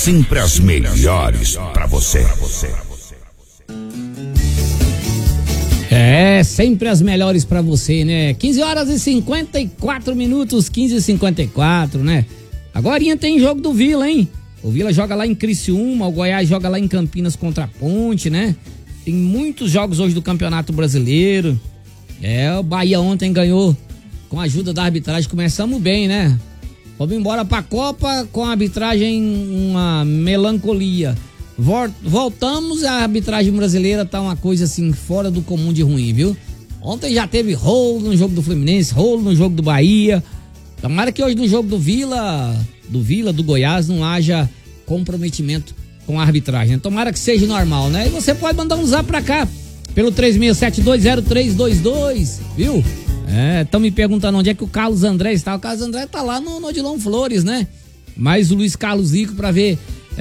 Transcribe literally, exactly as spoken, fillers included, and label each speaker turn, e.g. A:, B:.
A: sempre as melhores pra você.
B: É, sempre as melhores pra você, né? quinze horas e cinquenta e quatro minutos, quinze e cinquenta e quatro, né? Agorinha tem jogo do Vila, hein? O Vila joga lá em Criciúma, o Goiás joga lá em Campinas contra a Ponte, né? Tem muitos jogos hoje do Campeonato Brasileiro. É, o Bahia ontem ganhou com a ajuda da arbitragem. Começamos bem, né? Vamos embora pra Copa com a arbitragem uma melancolia. Voltamos, a arbitragem brasileira tá uma coisa assim fora do comum de ruim, viu? Ontem já teve rolo no jogo do Fluminense, rolo no jogo do Bahia. Tomara que hoje no jogo do Vila, do Vila, do Goiás, não haja comprometimento com a arbitragem. Tomara que seja normal, né? E você pode mandar um zap pra cá, pelo três seis sete dois zero três dois dois, viu? É, estão me perguntando onde é que o Carlos André está. O Carlos André tá lá no, no Odilon Flores, né? Mas o Luiz Carlos Rico, pra ver